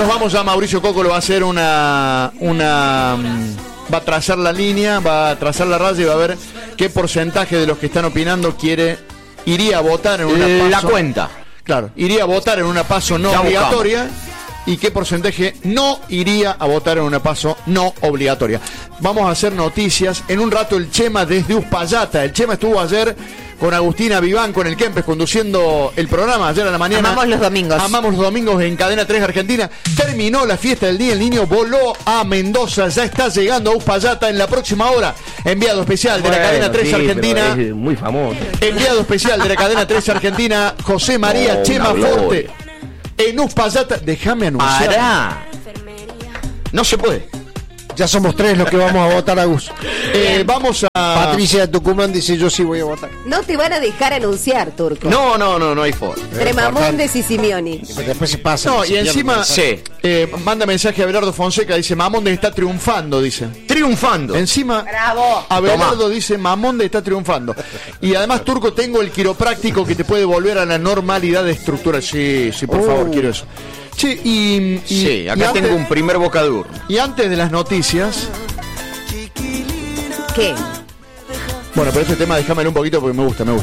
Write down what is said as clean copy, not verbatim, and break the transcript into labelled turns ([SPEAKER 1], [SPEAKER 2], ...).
[SPEAKER 1] vamos, ya Mauricio Coco lo va a hacer va a trazar la línea, va a trazar la raya y va a ver qué porcentaje de los que están opinando iría a votar en una PASO.
[SPEAKER 2] La cuenta.
[SPEAKER 1] Claro, iría a votar en una PASO no obligatoria. Y qué porcentaje no iría a votar en una PASO no obligatoria. Vamos a hacer noticias. En un rato el Chema desde Uspallata. El Chema estuvo ayer con Agustina Viván, con el Kempes, conduciendo el programa ayer a la mañana.
[SPEAKER 3] Amamos los domingos.
[SPEAKER 1] Amamos los domingos en Cadena 3 Argentina. Terminó la fiesta del Día del Niño, voló a Mendoza, ya está llegando a Uspallata en la próxima hora. Enviado especial de la Cadena 3 Argentina.
[SPEAKER 2] Es muy famoso.
[SPEAKER 1] Enviado especial de la Cadena 3 Argentina, José María Chema Forte. En Uspallata, déjame anunciar.
[SPEAKER 2] Pará. No se puede.
[SPEAKER 4] Ya somos 3 los que vamos a votar, Agus.
[SPEAKER 1] Vamos a...
[SPEAKER 4] Patricia de Tucumán dice: yo sí voy a votar.
[SPEAKER 3] No te van a dejar anunciar, Turco.
[SPEAKER 2] No hay forma.
[SPEAKER 3] Entre Mamondes y Simeoni.
[SPEAKER 4] Después se pasa.
[SPEAKER 1] No, y encima
[SPEAKER 2] Sí.
[SPEAKER 1] manda mensaje a Abelardo Fonseca, dice: Mamonde está triunfando, dice.
[SPEAKER 2] Triunfando.
[SPEAKER 1] Encima,
[SPEAKER 3] Bravo.
[SPEAKER 1] Abelardo dice: Mamonde está triunfando. Y además, Turco, tengo el quiropráctico que te puede volver a la normalidad de estructura. Sí, por favor, quiero eso. Che,
[SPEAKER 2] sí, acá
[SPEAKER 1] antes,
[SPEAKER 2] tengo un primer bocaduro.
[SPEAKER 1] Y antes de las noticias...
[SPEAKER 3] ¿Qué?
[SPEAKER 1] Bueno, pero este tema déjamelo un poquito porque me gusta.